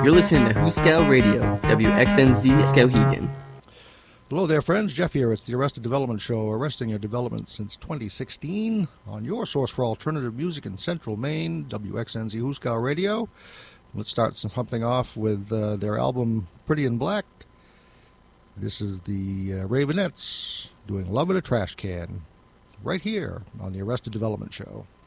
You're listening to Hooskow Radio, WXNZ Skowhegan. Hello there, friends. Jeff here. It's the Arrested Development Show, arresting your development since 2016 on your source for alternative music in Central Maine, WXNZ Hooskow Radio. Let's start something off with their album Pretty in Black. This is the Ravenettes doing Love in a Trash Can right here on the Arrested Development Show.